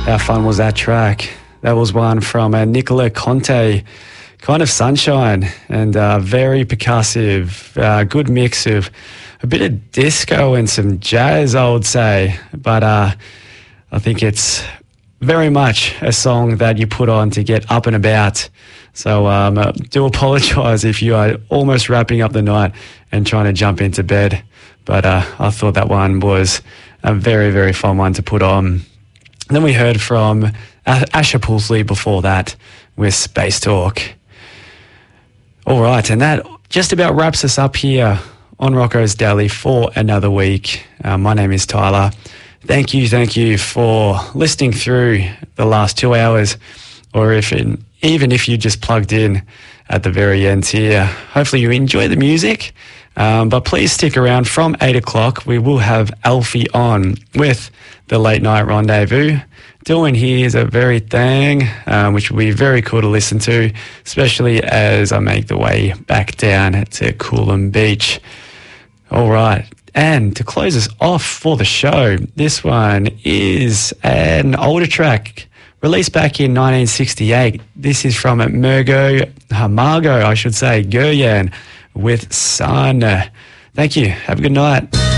How fun was that track? That was one from Nicola Conte, kind of Sunshine, and very percussive, good mix of a bit of disco and some jazz, I would say. But I think it's very much a song that you put on to get up and about. So do apologise if you are almost wrapping up the night and trying to jump into bed. But I thought that one was a very, very fun one to put on. Then we heard from Asher Pulsley before that with Space Talk. All right, and that just about wraps us up here on Rocco's Daily for another week. My name is Tyler. Thank you for listening through the last 2 hours, or even if you just plugged in at the very end here. Hopefully you enjoy the music, but please stick around. From 8 o'clock, we will have Alfie on with the Late Night Rendezvous. Doing here is a very thing, which will be very cool to listen to, especially as I make the way back down to Coolum Beach. All right. And to close us off for the show, this one is an older track released back in 1968. This is from Margot Guryan with Sun. Thank you. Have a good night.